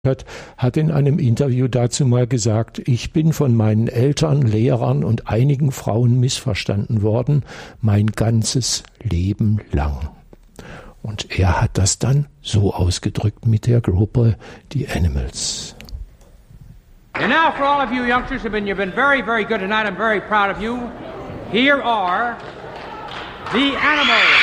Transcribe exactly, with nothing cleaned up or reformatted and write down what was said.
hat, hat in einem Interview dazu mal gesagt, ich bin von meinen Eltern, Lehrern und einigen Frauen missverstanden worden, mein ganzes Leben lang. Und er hat das dann so ausgedrückt mit der Gruppe The Animals. And now for all of you youngsters, you've been, you've been very, very good tonight. I'm very proud of you. Here are The Animals.